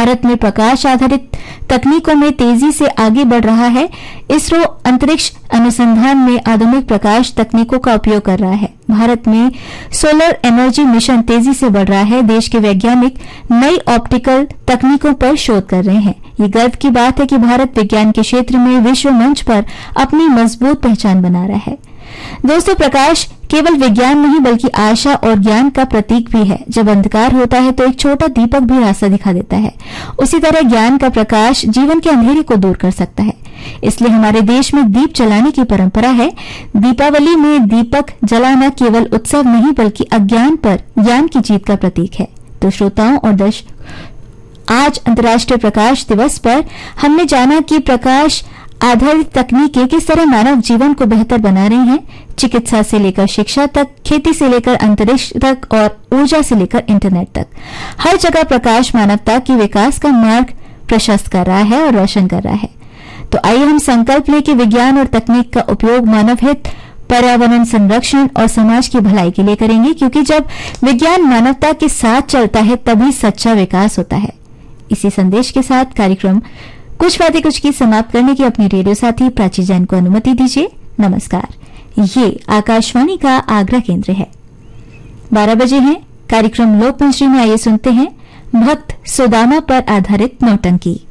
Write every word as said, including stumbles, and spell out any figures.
भारत में प्रकाश आधारित तकनीकों में तेजी से आगे बढ़ रहा है। इसरो अंतरिक्ष अनुसंधान में आधुनिक प्रकाश तकनीकों का उपयोग कर रहा है। भारत में सोलर एनर्जी मिशन तेजी से बढ़ रहा है। देश के वैज्ञानिक नई ऑप्टिकल तकनीकों पर शोध कर रहे हैं। ये गर्व की बात है कि भारत विज्ञान के क्षेत्र में विश्व मंच पर अपनी मजबूत पहचान बना रहा है। दोस्तों, प्रकाश केवल विज्ञान नहीं बल्कि आशा और ज्ञान का प्रतीक भी है। जब अंधकार होता है तो एक छोटा दीपक भी रास्ता दिखा देता है। उसी तरह ज्ञान का प्रकाश जीवन के अंधेरे को दूर कर सकता है। इसलिए हमारे देश में दीप जलाने की परंपरा है। दीपावली में दीपक जलाना केवल उत्सव नहीं बल्कि अज्ञान पर ज्ञान की जीत का प्रतीक है। तो श्रोताओं और दर्शक, आज अंतर्राष्ट्रीय प्रकाश दिवस पर हमने जाना कि प्रकाश आधारित तकनीकें किस तरह मानव जीवन को बेहतर बना रही हैं। चिकित्सा से लेकर शिक्षा तक, खेती से लेकर अंतरिक्ष तक और ऊर्जा से लेकर इंटरनेट तक, हर जगह प्रकाश मानवता के विकास का मार्ग प्रशस्त कर रहा है और रोशन कर रहा है। तो आइए हम संकल्प लें कि विज्ञान और तकनीक का उपयोग मानव हित, पर्यावरण संरक्षण और समाज की भलाई के लिए करेंगे, क्योंकि जब विज्ञान मानवता के साथ चलता है तभी सच्चा विकास होता है। इसी संदेश के साथ कार्यक्रम कुछ बातें कुछ की समाप्त करने की अपनी रेडियो साथी प्राची जैन को अनुमति दीजिए। नमस्कार। ये आकाशवाणी का आगरा केंद्र है। बारह बजे है कार्यक्रम लोकमंचरी में। आइए सुनते हैं भक्त सुदामा पर आधारित नौटंकी।